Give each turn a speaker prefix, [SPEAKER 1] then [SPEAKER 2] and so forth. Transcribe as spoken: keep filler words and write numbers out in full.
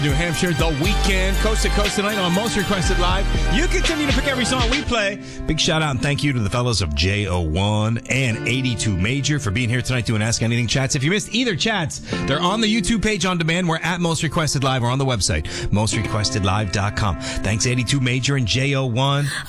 [SPEAKER 1] New Hampshire, The Weekend, coast to coast tonight on Most Requested Live. You continue to pick every song we play. Big shout out and thank you to the fellows of J O one and eighty-two Major for being here tonight doing Ask Anything chats. If you missed either chats, they're on the YouTube page on demand. We're at Most Requested Live or on the website, most requested live dot com. Thanks eighty-two Major and J O one.